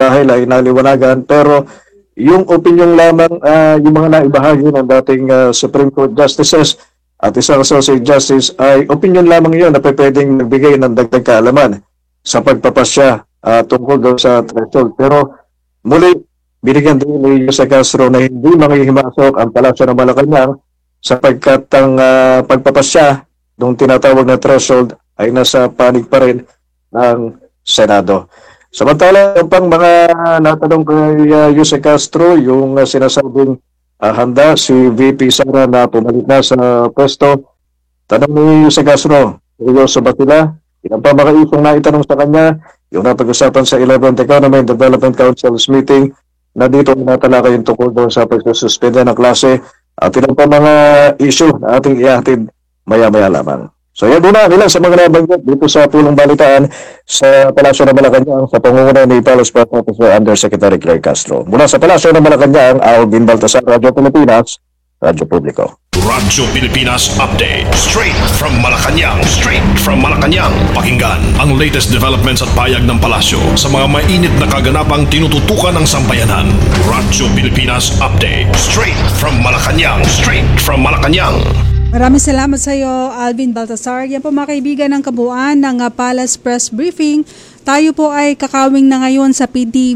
dahil ay naliwanagan. Pero yung opinion lamang, yung mga naibahagi ng dating Supreme Court Justices at isang Associate Justice ay opinion lamang yun na pwedeng magbigay ng dagdag kaalaman sa pagpapasya tungkol doon sa threshold. Pero muli, binigyan din ni Jose Castro na hindi manghihimasok ang Palasyo ng Malacanang sapagkat ang pagpapasya nung tinatawag na threshold ay nasa panig pa rin ng Senado. Samantala, yung pang mga natanong kay Jose Castro, yung sinasabing handa si VP Sara na pumalit na sa pwesto. Tanong ni Jose Castro, seryoso ba sila? Ilang pa mga isong na itanong sa kanya, yung napag-usapan sa 11th Economy and Development Council's meeting na dito natalakay yung tungkol doon sa pagsususpenda ng klase at ilang pa mga issue na ating ihatid maya-maya lamang. So yan muna ilan sa mga nabanggit dito sa Pulong Balitaan sa Palasyo ng Malacanang sa pangunguna ni Palos Officer Undersecretary Claire Castro. Mula sa Palasyo ng Malacanang, Alvin Baltasar, Radyo Pilipinas, Radyo Publiko. Radyo Pilipinas Update. Straight from Malacanang. Straight from Malacanang. Pakinggan ang latest developments at payag ng palasyo sa mga mainit na kaganapang tinututukan ng sambayanan. Radyo Pilipinas Update. Straight from Malacanang. Straight from Malacanang. Maraming salamat sa iyo, Alvin Baltasar. Yan po mga kaibigan ng kabuuan ng Palace Press Briefing. Tayo po ay kakawing na ngayon sa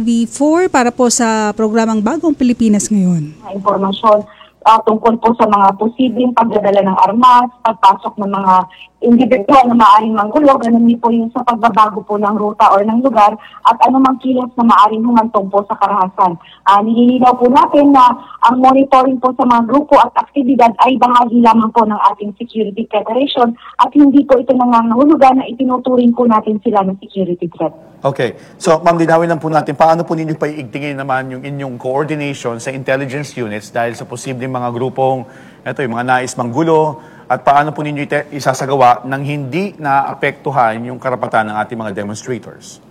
PTV4 para po sa programang Bagong Pilipinas Ngayon. Impormasyon tungkol po sa mga posibleng pagdadala ng armas, pagpasok ng mga individual na maaaring manggulo, ganun din po yung sa pagbabago po ng ruta or ng lugar at anumang kilos na maaaring humantong po sa karahasan. Nililinaw po natin na ang monitoring po sa mga grupo at aktibidad ay bahagi lamang po ng ating security preparation at hindi po ito nangangahulugan na itinuturing po natin sila ng security threat. Okay. So, ma'am, linawin lang po natin, paano po ninyo paiigtingin naman yung inyong coordination sa intelligence units dahil sa posibleng mga grupong, yung mga nais manggulo, at paano po ninyo isasagawa nang hindi naapektuhan yung karapatan ng ating mga demonstrators?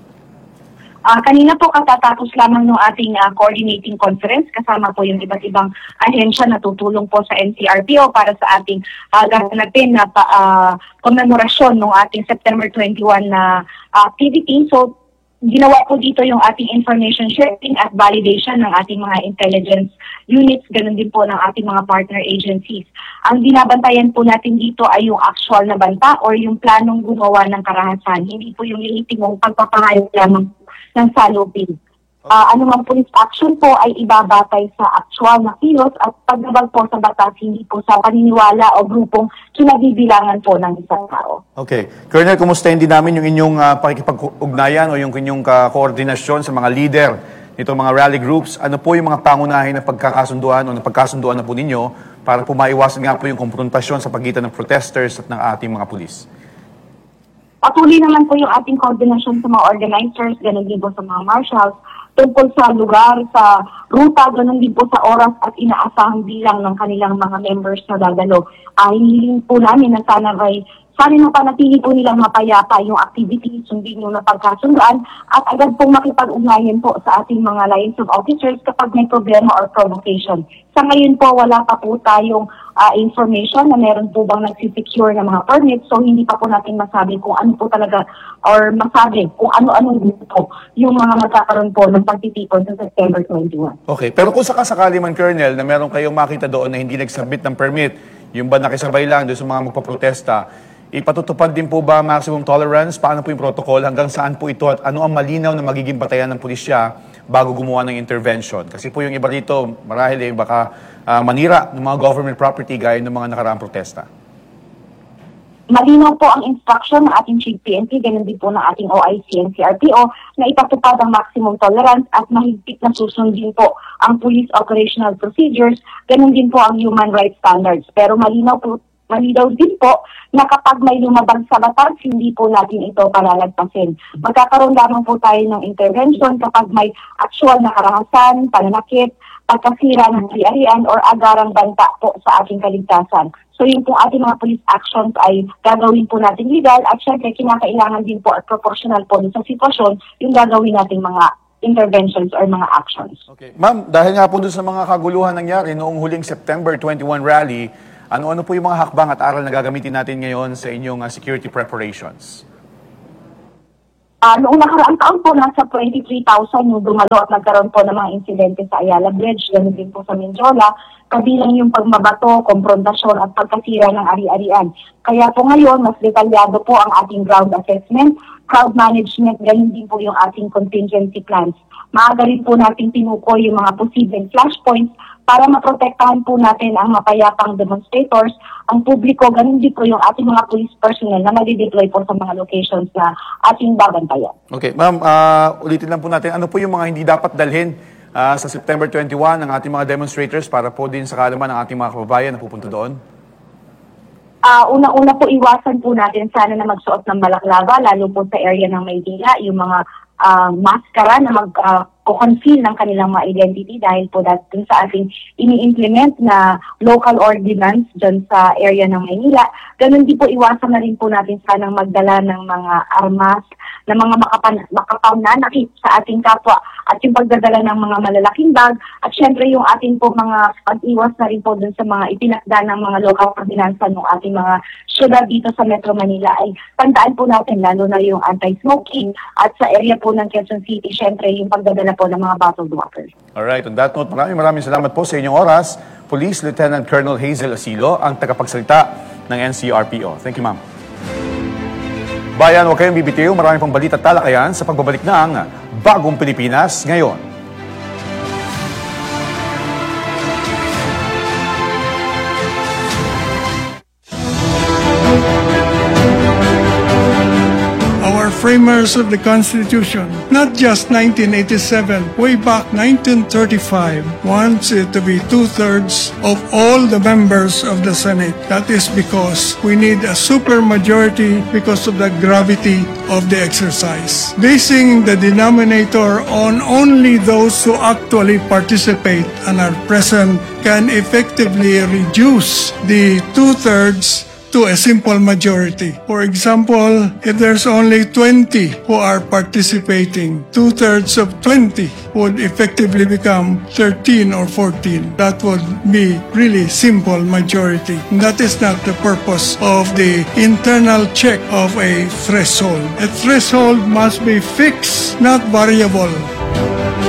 Kanina po katatapos lamang ng ating coordinating conference kasama po yung iba't ibang ahensya na tutulong po sa NCRPO para sa ating gaganapin na komemorasyon ng ating September 21 na activity. So, ginawa po dito yung ating information sharing at validation ng ating mga intelligence units, ganun din po ng ating mga partner agencies. Ang binabantayan po natin dito ay yung actual na banta or yung planong gumawa ng karahasan, hindi po yung lehitimong pagpapahayag lamang ng salubin. Anumang police action po ay ibabatay sa actual na kilos at paglabag po sa batas, hindi po sa paniniwala o grupong kinabibilangan po ng isang tao. Okay. Colonel, kumustahin din namin yung inyong pakikipag-ugnayan o yung inyong koordinasyon sa mga leader nitong mga rally groups. Ano po yung mga pangunahin na pagkakasunduan o napagkasunduan na po ninyo para po maiwasan nga po yung konfrontasyon sa pagitan ng protesters at ng ating mga pulis? Patuloy naman po yung ating koordinasyon sa mga organizers, ganun din po sa mga marshals, tungkol sa lugar, sa ruta, ganun din po sa oras at inaasahang bilang ng kanilang mga members na dadalo. Hinihiling po namin na sana napanatili po nilang mapayapa yung activities, sundin yung napagkasunduan at agad pong makipag-ugnayan po sa ating mga liaison officers kapag may problema or provocation. Sa ngayon po, wala pa po tayong information na meron po bang nagsisecure ng mga permits, so hindi pa po natin masabi kung ano po talaga or masabi kung ano-anong grupo yung mga magkakaroon po ng pagtitipon sa September 21. Okay, pero kung sakasakali man, Colonel, na meron kayong makita doon na hindi nag-submit ng permit, yung ba nakisabay lang doon sa mga magpaprotesta, ipatutupad din po ba maximum tolerance? Paano po yung protocol? Hanggang saan po ito? At ano ang malinaw na magiging batayan ng pulisya bago gumawa ng intervention? Kasi po yung iba dito, marahil baka manira ng mga government property gaya ng mga nakaraang protesta. Malinaw po ang instruction ng ating Chief PNP, ganun din po ng ating OIC and CRPO na ipatupad ang maximum tolerance at mahigpit na susundin po ang police operational procedures, ganun din po ang human rights standards. Pero malinaw din po na kapag may lumabag sa batas, hindi po natin ito palalagpasin. Magkakaroon lamang po tayo ng intervention kapag may actual na karahasan, pananakit, pagkasira ng ari-arian or agarang banta po sa ating kaligtasan. So yung pong ating mga police actions ay gagawin po natin legal at syempre kinakailangan din po at proportional po sa sitwasyon yung gagawin nating mga interventions or mga actions. Okay. Ma'am, dahil nga po doon sa mga kaguluhan nangyari noong huling September 21 rally, ano-ano po yung mga hakbang at aral na gagamitin natin ngayon sa inyong security preparations? Noong nakaraang taon po, nasa 23,000 yung dumalo at nagkaroon po ng mga insidente sa Ayala Bridge, ganun din po sa Mindiola, kabilang yung pagmabato, komprontasyon at pagkasira ng ari-arian. Kaya po ngayon, mas detalyado po ang ating ground assessment, crowd management, ganun din po yung ating contingency plans. Maaga rin po natin tinukoy yung mga posibleng flashpoints para maprotektahan po natin ang mapayapang demonstrators, ang publiko, ganun din po yung ating mga police personnel na mag-deploy po sa mga locations na ating babantayan. Okay, ma'am, ulitin lang po natin, ano po yung mga hindi dapat dalhin sa September 21 ng ating mga demonstrators para po din sa kaalaman ng ating mga kababayan na pupunta doon? Una-una po, iwasan po natin sana na magsuot ng balaklava, lalo po sa area ng Maynila, yung mga maskara na mag-conceal ng kanilang mga identity dahil po dun sa ating ini-implement na local ordinance dyan sa area ng Maynila. Ganun din po, iwasan na rin po natin sanang magdala ng mga armas, ng mga makapananakit sa ating kapwa at yung pagdadala ng mga malalaking bag at syempre yung ating po mga pag-iwas na rin po dun sa mga itinakda ng mga local ordinansa ng ating mga syudad dito sa Metro Manila ay tandaan po natin lalo na yung anti-smoking at sa area po ng Quezon City, syempre yung pagdadala po ng mga bottled water. Alright, on that note, maraming salamat po sa inyong oras. Police Lieutenant Colonel Hazel Asilo, ang tagapagsalita ng NCRPO. Thank you, ma'am. Bayan, huwag kayong bibitiw. Marami pang balita at talakayan sa pagbabalik ng Bagong Pilipinas ngayon. Framers of the Constitution, not just 1987, way back 1935, wants it to be 2/3 of all the members of the Senate. That is because we need a supermajority because of the gravity of the exercise. Basing the denominator on only those who actually participate and are present can effectively reduce the 2/3 to a simple majority. For example, if there's only 20 who are participating, 2/3 of 20 would effectively become 13 or 14. That would be really simple majority. And that is not the purpose of the internal check of a threshold. A threshold must be fixed, not variable.